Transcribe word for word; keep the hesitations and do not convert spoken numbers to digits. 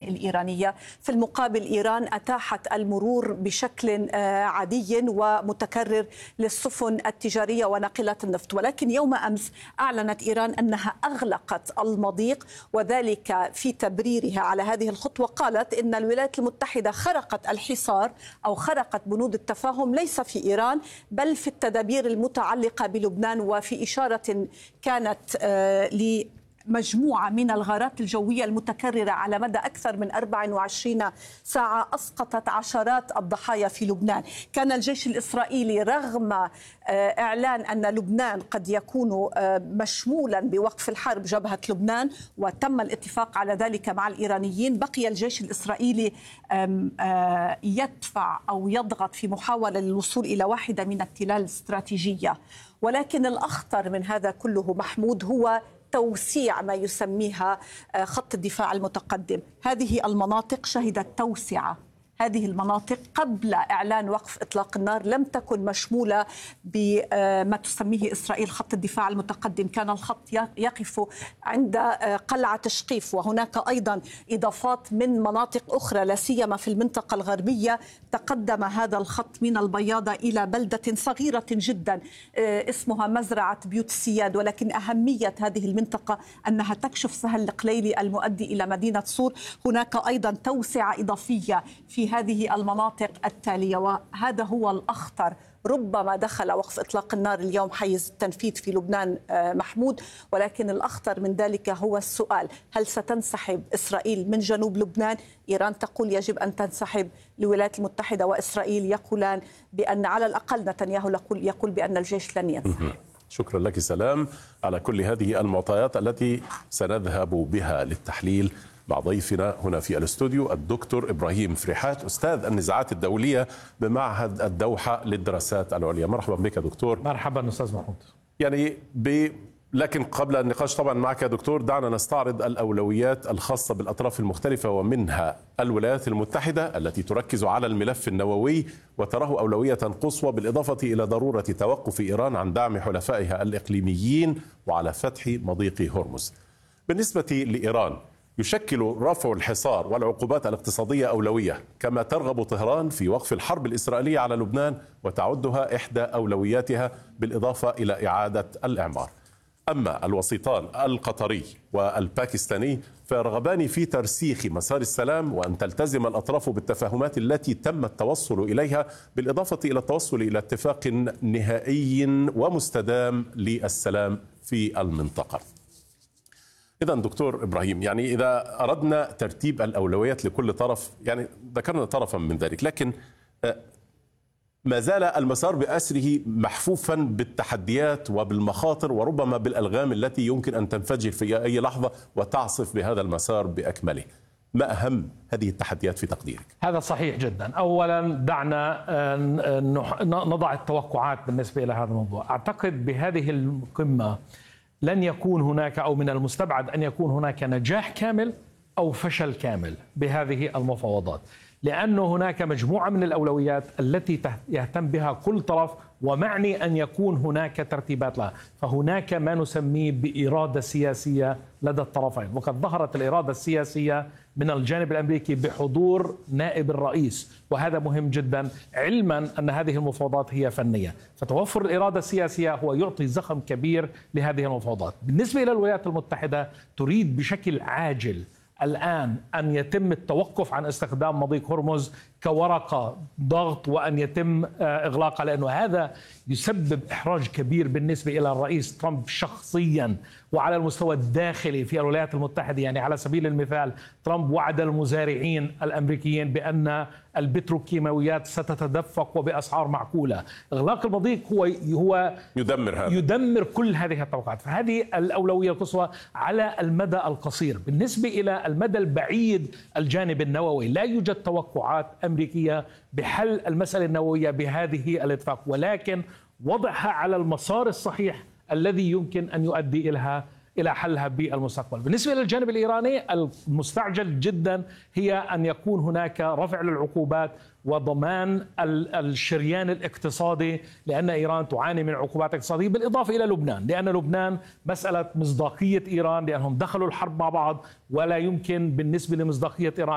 الإيرانية. في المقابل إيران أتاحت المرور بشكل عادي ومتكرر للسفن التجارية وناقلات النفط، ولكن يوم أمس أعلنت إيران أنها أغلقت المضيق، وذلك في تبريرها على هذه الخطوة قالت إن الولايات المتحدة خرقت الحصار أو خرقت بنود التفاهم ليس في إيران بل في التدابير المتعلقة بلبنان، وفي إشارة كانت ل مجموعة من الغارات الجوية المتكررة على مدى أكثر من أربع وعشرين ساعة أسقطت عشرات الضحايا في لبنان. كان الجيش الإسرائيلي رغم إعلان أن لبنان قد يكون مشمولا بوقف الحرب جبهة لبنان وتم الاتفاق على ذلك مع الإيرانيين، بقي الجيش الإسرائيلي يدفع أو يضغط في محاولة للوصول إلى واحدة من التلال الاستراتيجية. ولكن الأخطر من هذا كله محمود هو توسيع ما يسميها خط الدفاع المتقدم. هذه المناطق شهدت توسعة، هذه المناطق قبل إعلان وقف إطلاق النار لم تكن مشمولة بما تسميه إسرائيل خط الدفاع المتقدم. كان الخط يقف عند قلعة شقيف، وهناك أيضا إضافات من مناطق أخرى لا سيما في المنطقة الغربية. تقدم هذا الخط من البياضة إلى بلدة صغيرة جدا اسمها مزرعة بيوت السياد، ولكن أهمية هذه المنطقة أنها تكشف سهل القليلي المؤدي إلى مدينة صور. هناك أيضا توسعة إضافية في هذه المناطق التالية، وهذا هو الأخطر. ربما دخل وقف إطلاق النار اليوم حيز التنفيذ في لبنان محمود، ولكن الأخطر من ذلك هو السؤال: هل ستنسحب إسرائيل من جنوب لبنان؟ إيران تقول يجب أن تنسحب، الولايات المتحدة وإسرائيل يقولان بأن على الأقل نتنياهو يقول بأن الجيش لن ينسحب. شكرا لك سلام على كل هذه المعطيات التي سنذهب بها للتحليل مع ضيفنا هنا في الاستوديو الدكتور إبراهيم فريحات، أستاذ النزاعات الدولية بمعهد الدوحة للدراسات العليا. مرحبا بك دكتور. مرحبا أستاذ محمود. يعني ب... لكن قبل النقاش طبعا معك يا دكتور دعنا نستعرض الأولويات الخاصة بالأطراف المختلفة، ومنها الولايات المتحدة التي تركز على الملف النووي وتراه أولوية قصوى، بالإضافة إلى ضرورة توقف إيران عن دعم حلفائها الإقليميين وعلى فتح مضيق هرمز. بالنسبة لإيران يشكل رفع الحصار والعقوبات الاقتصادية أولوية، كما ترغب طهران في وقف الحرب الإسرائيلية على لبنان وتعدها إحدى أولوياتها بالإضافة إلى إعادة الإعمار. أما الوسيطان القطري والباكستاني فيرغبان في ترسيخ مسار السلام وأن تلتزم الأطراف بالتفاهمات التي تم التوصل إليها، بالإضافة إلى التوصل إلى اتفاق نهائي ومستدام للسلام في المنطقة. إذن دكتور إبراهيم، يعني إذا أردنا ترتيب الأولويات لكل طرف، يعني ذكرنا طرفا من ذلك، لكن ما زال المسار بأسره محفوفا بالتحديات وبالمخاطر وربما بالألغام التي يمكن أن تنفجر في أي لحظة وتعصف بهذا المسار بأكمله. ما أهم هذه التحديات في تقديرك؟ هذا صحيح جدا. أولا دعنا نضع التوقعات بالنسبة إلى هذا الموضوع. أعتقد بهذه القمة لن يكون هناك أو من المستبعد أن يكون هناك نجاح كامل أو فشل كامل بهذه المفاوضات، لأن هناك مجموعة من الأولويات التي يهتم بها كل طرف، ومعني أن يكون هناك ترتيبات لها. فهناك ما نسميه بإرادة سياسية لدى الطرفين، وقد ظهرت الإرادة السياسية من الجانب الأمريكي بحضور نائب الرئيس، وهذا مهم جدا، علما أن هذه المفاوضات هي فنية. فتوفر الإرادة السياسية هو يعطي زخم كبير لهذه المفاوضات. بالنسبة إلى الولايات المتحدة تريد بشكل عاجل الآن أن يتم التوقف عن استخدام مضيق هرمز كورقة ضغط وأن يتم إغلاقها، لأنه هذا يسبب إحراج كبير بالنسبة إلى الرئيس ترامب شخصيا وعلى المستوى الداخلي في الولايات المتحدة. يعني على سبيل المثال ترامب وعد المزارعين الأمريكيين بأن البتروكيماويات ستتدفق وبأسعار معقولة. إغلاق المضيق هو هو يدمر هذا يدمر كل هذه التوقعات. فهذه الأولوية القصوى على المدى القصير. بالنسبة إلى المدى البعيد الجانب النووي لا يوجد توقعات أمريكية بحل المسألة النووية بهذه الاتفاق، ولكن وضعها على المسار الصحيح الذي يمكن أن يؤدي إليها إلى حلها بالمستقبل. بالنسبة للجانب الإيراني المستعجل جدا هي أن يكون هناك رفع للعقوبات وضمان الشريان الاقتصادي، لأن إيران تعاني من عقوبات اقتصادية، بالإضافة إلى لبنان، لأن لبنان مسألة مصداقية إيران، لأنهم دخلوا الحرب مع بعض ولا يمكن بالنسبة لمصداقية إيران